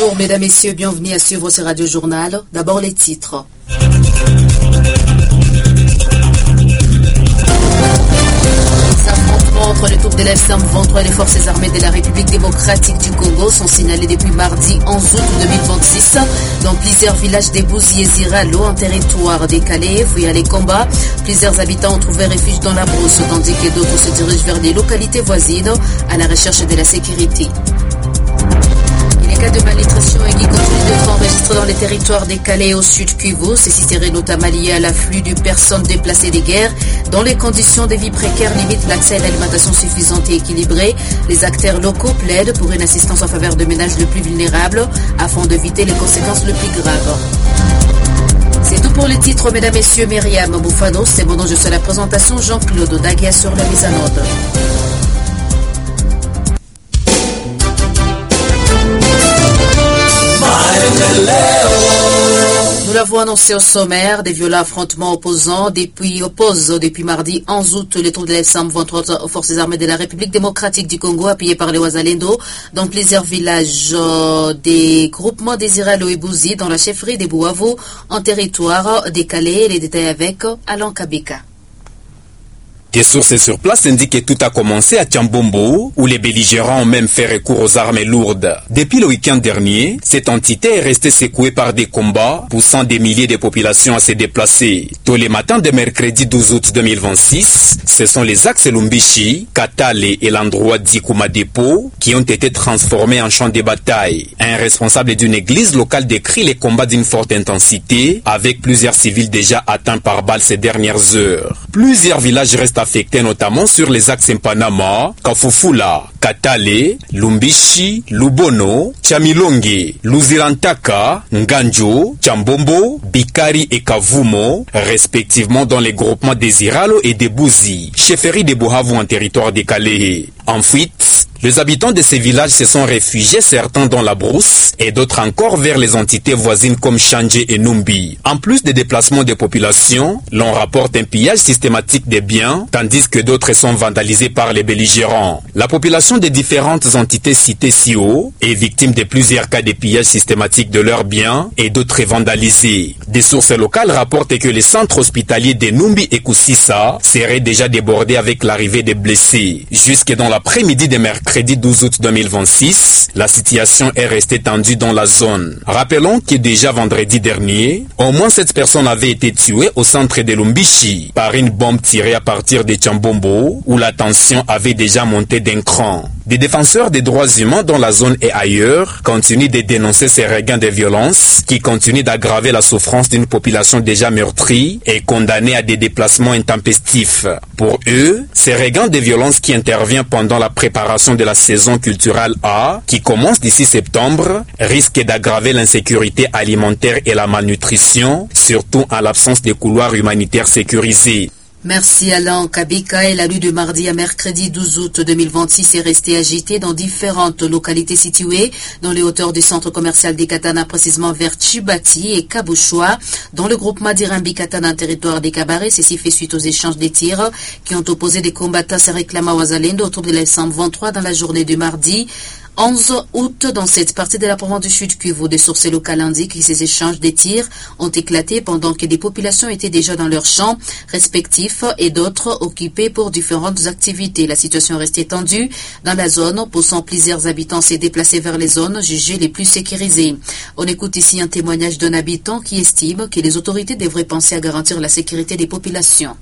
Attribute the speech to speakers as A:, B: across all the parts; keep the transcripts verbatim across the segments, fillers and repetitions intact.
A: Bonjour mesdames, messieurs, bienvenue à suivre ce Radio Journal. D'abord les titres. Entre les troupes de l'F C M vingt-trois et les forces armées de la République démocratique du Congo sont signalés depuis mardi onze août deux mille vingt-six dans plusieurs villages des Bouzi et Ziralo, en territoire décalé. Fouillant les combats, plusieurs habitants ont trouvé refuge dans la brousse, tandis que d'autres se dirigent vers des localités voisines à la recherche de la sécurité. Les cas de malnutrition et qui continuent d'être enregistrés dans les territoires décalés au sud Kivu. Ceci serait notamment lié à l'afflux de personnes déplacées des guerres dont les conditions de vie précaires limitent l'accès à une alimentation suffisante et équilibrée. Les acteurs locaux plaident pour une assistance en faveur de ménages les plus vulnérables afin d'éviter les conséquences les plus graves. C'est tout pour les titres, mesdames, messieurs. Myriam Boufano, c'est mon nom, je suis à la présentation. Jean-Claude Daguia sur la mise en ordre. Nous l'avons annoncé au sommaire, des violents affrontements opposants depuis, opposent depuis mardi onze août les troupes de l'F C M vingt-trois aux forces armées de la République démocratique du Congo, appuyées par les Wazalendo, dans plusieurs villages euh, des groupements des Ziralo et Bouzi, dans la chefferie des Bouavo, en territoire décalé. Les détails avec Alain Kabeka.
B: Des sources sur place indiquent que tout a commencé à Tchambombo, où les belligérants ont même fait recours aux armes lourdes. Depuis le week-end dernier, cette entité est restée secouée par des combats, poussant des milliers de populations à se déplacer. Tôt les matins de mercredi douze août deux mille vingt-six, ce sont les axes Lumbishi, Katale et l'endroit d'Ikuma Depot qui ont été transformés en champ de bataille. Un responsable d'une église locale décrit les combats d'une forte intensité, avec plusieurs civils déjà atteints par balles ces dernières heures. Plusieurs villages restent affectés, notamment sur les axes Mpanama, Kafufula, Katale, Lumbishi, Lubono, Chamilonge, Luzirantaka, Nganjo, Chambombo, Bikari et Kavumo, respectivement dans les groupements des Ziralo et des Bouzi, chefferie des Buhavu en territoire décalé. En fuite, les habitants de ces villages se sont réfugiés, certains dans la brousse et d'autres encore vers les entités voisines comme Chanje et Numbi. En plus des déplacements des populations, l'on rapporte un pillage systématique des biens, tandis que d'autres sont vandalisés par les belligérants. La population des différentes entités citées si haut est victime de plusieurs cas de pillage systématique de leurs biens et d'autres vandalisés. Des sources locales rapportent que les centres hospitaliers de Numbi et Koussissa seraient déjà débordés avec l'arrivée des blessés. Jusque dans l'après-midi de mercredi douze août deux mille vingt-six, la situation est restée tendue dans la zone. Rappelons que déjà vendredi dernier, au moins sept personnes avaient été tuées au centre de Lumbishi par une bombe tirée à partir de Tchambombo, où la tension avait déjà monté d'un cran. Des défenseurs des droits humains dans la zone et ailleurs continuent de dénoncer ces regains de violence qui continuent d'aggraver la souffrance d'une population déjà meurtrie et condamnée à des déplacements intempestifs. Pour eux, ces regains de violence qui interviennent pendant la préparation de la saison culturelle A, qui commence d'ici septembre, risquent d'aggraver l'insécurité alimentaire et la malnutrition, surtout en l'absence de couloirs humanitaires sécurisés.
A: Merci Alain Kabika. Et la nuit de mardi à mercredi douze août deux mille vingt-six est restée agitée dans différentes localités situées dans les hauteurs du centre commercial des Katana, précisément vers Chibati et Kabouchoua, dans le groupement d'Irambi Katana, un territoire des Cabarets. Ceci fait suite aux échanges des tirs qui ont opposé des combattants se réclamant Wazalendo autour de la F C M vingt-trois dans la journée de mardi onze août, dans cette partie de la province du Sud Kivu. Des sources locales indiquent que ces échanges des tirs ont éclaté pendant que des populations étaient déjà dans leurs champs respectifs et d'autres occupées pour différentes activités. La situation restait tendue dans la zone, poussant plusieurs habitants à se déplacer vers les zones jugées les plus sécurisées. On écoute ici un témoignage d'un habitant qui estime que les autorités devraient penser à garantir la sécurité des populations.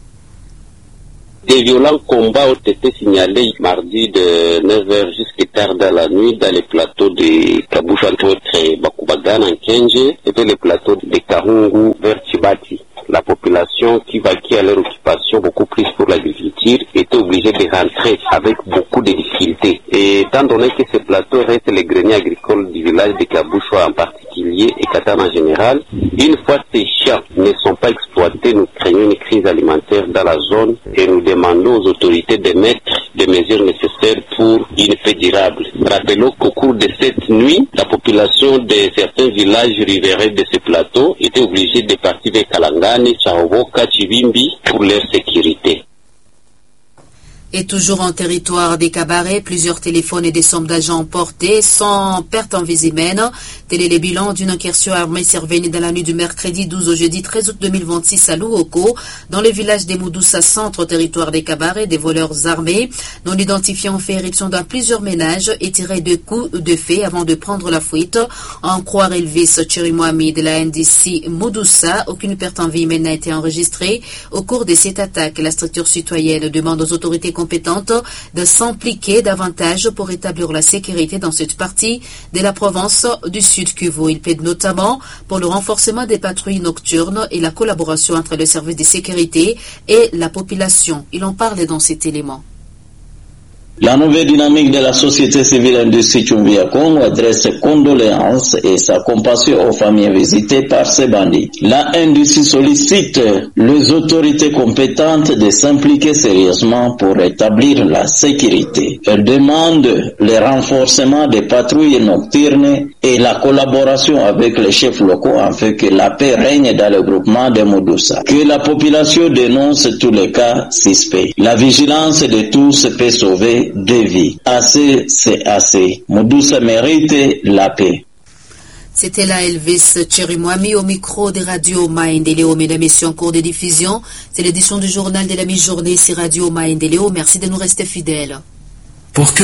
C: Des violents combats ont été signalés mardi de neuf heures jusqu'à tard dans la nuit dans les plateaux de Kaboucha entre Bakubagan en Kenje et dans les plateaux de Karungu vers Chibati. La population qui vaquait à leur occupation beaucoup plus pour l'agriculture était obligée de rentrer avec beaucoup de difficultés. Et étant donné que ce plateau reste le grenier agricole du village de Kaboucha en particulier et Katana en général, une fois ces champs ne sont pas exploités, nous craignons une crise alimentaire dans la zone et nous demandons aux autorités de mettre des mesures nécessaires pour une paix durable. Rappelons qu'au cours de cette nuit, la population de certains villages riverains de ce plateau était obligée de partir vers Kalangani, Chaoboka, Chivimbi pour leur sécurité.
A: Et toujours en territoire des cabarets, plusieurs téléphones et des sommes d'argent emportés sans perte en vie humaine. Tel est le bilan d'une incursion armée survenue dans la nuit du mercredi douze au jeudi treize août deux mille vingt-six à Louoko, dans le village des Moudoussa Centre, au territoire des cabarets. Des voleurs armés non identifiés ont fait éruption dans plusieurs ménages et tiré deux coups de feu avant de prendre la fuite. En croire Elvis Chirimwami de la N D C Moudoussa, aucune perte en vie humaine n'a été enregistrée au cours de cette attaque. La structure citoyenne demande aux autorités compétentes de s'impliquer davantage pour établir la sécurité dans cette partie de la province du Sud Kivu. Il plaide notamment pour le renforcement des patrouilles nocturnes et la collaboration entre les services de sécurité et la population. Il en parle dans cet élément.
D: La nouvelle dynamique de la société civile industrie Chumbia Congo adresse ses condoléances et sa compassion aux familles visitées par ces bandits. La industrie sollicite les autorités compétentes de s'impliquer sérieusement pour établir la sécurité. Elle demande le renforcement des patrouilles nocturnes et la collaboration avec les chefs locaux afin que la paix règne dans le groupement de Moudoussa. Que la population dénonce tous les cas suspects. La vigilance de tous peut sauver de vie. Assez, c'est assez. Moudoussa mérite la paix.
A: C'était là Elvis Chirimwami au micro des radios Maendeleo. Mesdames et messieurs, en cours de diffusion, c'est l'édition du journal de la mi-journée sur Radio Maendeleo. Merci de nous rester fidèles.
E: Pour que